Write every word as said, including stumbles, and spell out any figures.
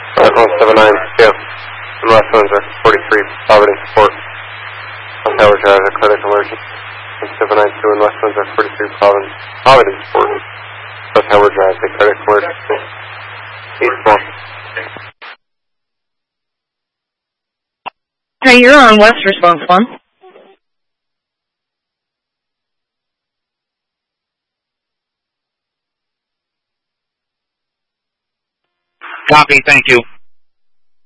Alright, one seven nine, yeah. And West Windsor, forty-three, Providence Port. South Howard Drive, a cardiac emergency. one seven nine two in West Windsor, forty-three, Providence, Providence Port. South Howard Drive, a cardiac emergency. eight small. Hey, you're on West Response one. Copy, thank you.